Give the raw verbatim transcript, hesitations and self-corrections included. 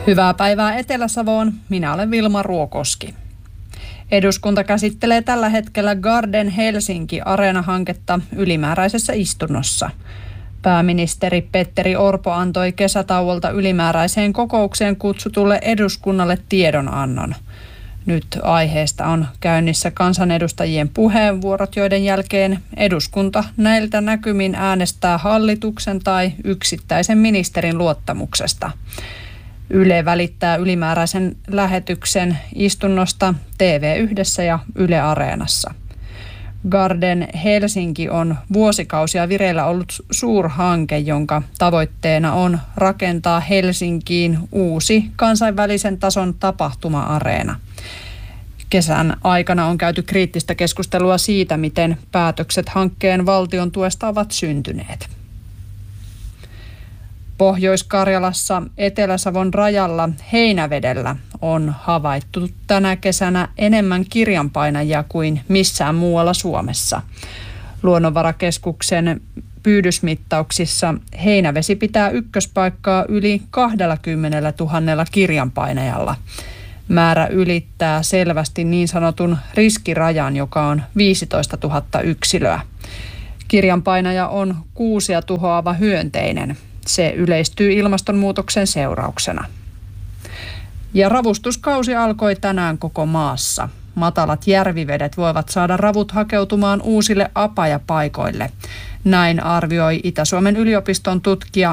Hyvää päivää Etelä-Savoon. Minä olen Vilma Ruokoski. Eduskunta käsittelee tällä hetkellä Garden Helsinki-areena-hanketta ylimääräisessä istunnossa. Pääministeri Petteri Orpo antoi kesätauolta ylimääräiseen kokoukseen kutsutulle eduskunnalle tiedonannon. Nyt aiheesta on käynnissä kansanedustajien puheenvuorot, joiden jälkeen eduskunta näiltä näkymin äänestää hallituksen tai yksittäisen ministerin luottamuksesta. Yle välittää ylimääräisen lähetyksen istunnosta T V yhdessä ja Yle Areenassa. Garden Helsinki on vuosikausia vireillä ollut suurhanke, jonka tavoitteena on rakentaa Helsinkiin uusi kansainvälisen tason tapahtuma-areena. Kesän aikana on käyty kriittistä keskustelua siitä, miten päätökset hankkeen valtion tuesta ovat syntyneet. Pohjois-Karjalassa Etelä-Savon rajalla Heinävedellä on havaittu tänä kesänä enemmän kirjanpainajia kuin missään muualla Suomessa. Luonnonvarakeskuksen pyydysmittauksissa Heinävesi pitää ykköspaikkaa yli kaksikymmentätuhatta kirjanpainajalla. Määrä ylittää selvästi niin sanotun riskirajan, joka on viisitoistatuhatta yksilöä. Kirjanpainaja on kuusia tuhoava hyönteinen. Se yleistyy ilmastonmuutoksen seurauksena. Ja ravustuskausi alkoi tänään koko maassa. Matalat järvivedet voivat saada ravut hakeutumaan uusille apajapaikoille. Näin arvioi Itä-Suomen yliopiston tutkija